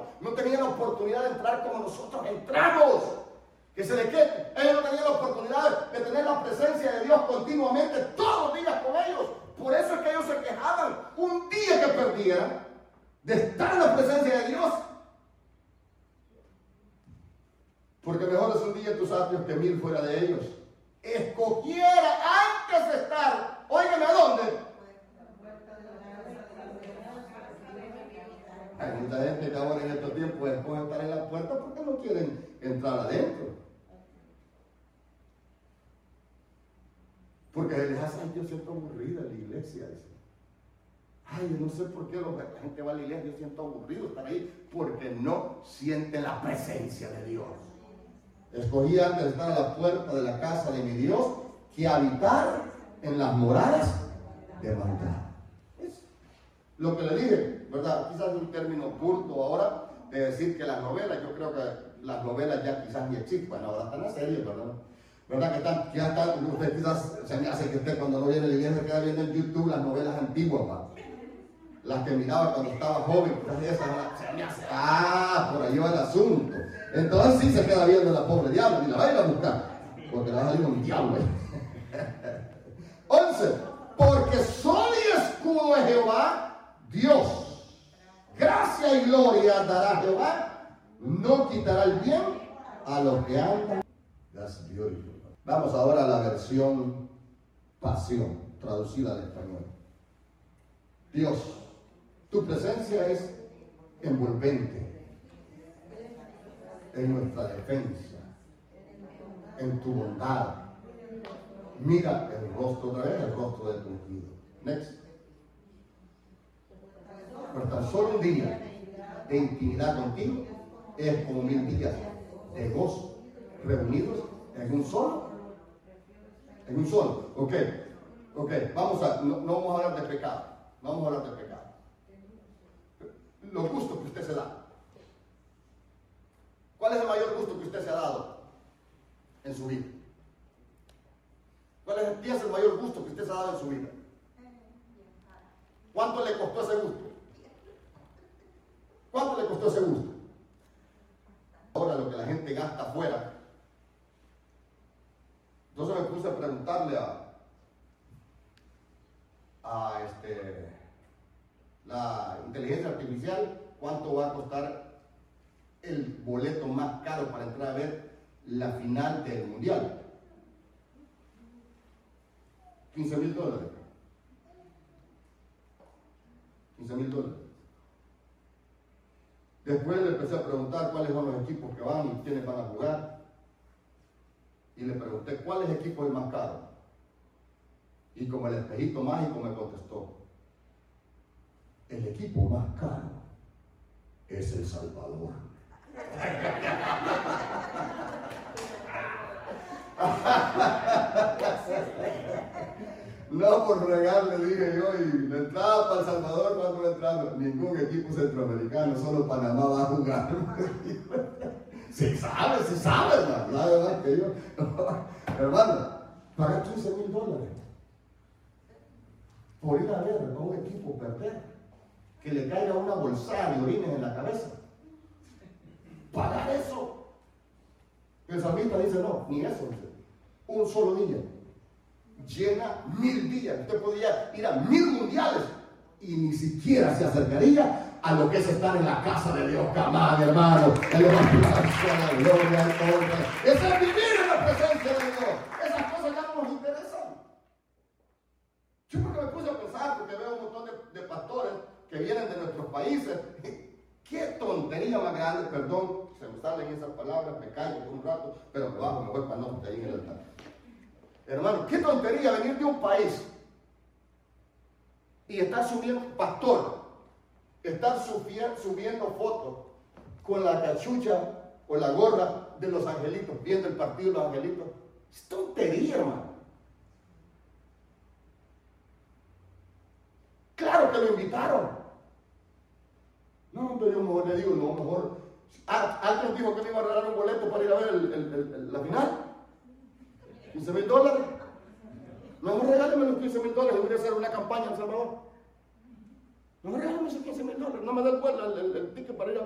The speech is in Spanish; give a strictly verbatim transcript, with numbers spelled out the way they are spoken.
no tenían la oportunidad de entrar como nosotros entramos. Que se les quede. Ellos no tenían la oportunidad de tener la presencia de Dios continuamente, todos los días con ellos. Por eso es que ellos se quejaban un día que perdieran de estar en la presencia de Dios. Porque mejor es un día en tus atrios que mil fuera de ellos. Escogiera antes de estar, óigame, ¿a dónde? Hay mucha gente que ahora en estos tiempos escoge estar en la puerta porque no quieren entrar adentro. Porque les hace, ay, yo siento aburrida en la iglesia. Dice. Ay, yo no sé por qué la gente va a la iglesia, yo siento aburrido estar ahí. Porque no siente la presencia de Dios. Escogí antes de estar a la puerta de la casa de mi Dios que habitar en las moradas de maldad. Es lo que le dije, ¿verdad? Quizás es un término burdo ahora de decir que las novelas, yo creo que las novelas ya quizás ni existen. Bueno, ahora están las series, ¿verdad? ¿Verdad? Que están, ya están, usted quizás se me hace que usted cuando no viene a la iglesia se queda viendo en YouTube las novelas antiguas, ¿va? Las que miraba cuando estaba joven, pues esas, se me hace, ah, por ahí va el asunto. Entonces sí se queda viendo la pobre diablo y la va a ir a buscar, porque le va a salir un diablo. once. Porque sol y escudo es Jehová, Dios. Gracia y gloria dará Jehová, no quitará el bien a los que andan. That's beautiful. Vamos ahora a la versión Pasión, traducida al español. Dios, tu presencia es envolvente en nuestra defensa, en tu bondad. Mira el rostro otra vez, el rostro de tu ungido. Next. Por tan solo un día de intimidad contigo es como mil días de gozo reunidos en un solo, en un solo. Ok, ok, vamos a, no, no vamos a hablar de pecado, no vamos a hablar de pecado. Los gustos que usted se da. ¿Cuál es el mayor gusto que usted se ha dado en su vida? ¿Cuál es, ¿Qué es el mayor gusto que usted se ha dado en su vida? ¿Cuánto le costó ese gusto? ¿Cuánto le costó ese gusto? Ahora lo que la gente gasta afuera. Entonces me puse a preguntarle a, a este, la inteligencia artificial cuánto va a costar el boleto más caro para entrar a ver la final del mundial. quince mil dólares. quince mil dólares. Después le empecé a preguntar cuáles son los equipos que van y quiénes van a jugar. Y le pregunté cuál es el equipo el más caro. Y como el espejito mágico me contestó, el equipo más caro es El Salvador. No por regar, le dije yo, y la entrada para El Salvador, ¿cuánto va entrando? Ningún equipo centroamericano, solo Panamá va a jugar. Si sabe, si sabe, hermano, la verdad que yo, hermano, pagar quince mil dólares por ir a ver a un equipo perder, que le caiga una bolsada de orines en la cabeza. Pagar eso. El salmista dice, no, ni eso, dice. Un solo día llena mil días. Usted podría ir a mil mundiales y ni siquiera se acercaría a lo que es estar en la casa de Dios. Jamás, hermano. El la gloria, el honra. Eso es vivir en la presencia de Dios. Esas cosas ya no nos interesan. Yo porque me puse a pensar, porque veo un montón de, de pastores que vienen de nuestros países. Qué tontería más grande, perdón, se me salen esas palabras, me callo por un rato, pero me bajo mejor para no estar ahí en el altar. Hermano, qué tontería venir de un país y estar subiendo, pastor, estar subiendo, subiendo fotos con la cachucha o la gorra de los angelitos, viendo el partido de los angelitos. Es tontería, hermano. Claro que lo invitaron. No, pero yo mejor le digo, no, mejor. Ah, alguien dijo que me iba a regalar un boleto para ir a ver el, el, el, el, la final. quince mil dólares. Mejor regáleme los quince mil dólares. Voy a hacer una campaña en El Salvador. Mejor regáleme esos quince mil dólares. No me da el, el, el, el ticket para ir a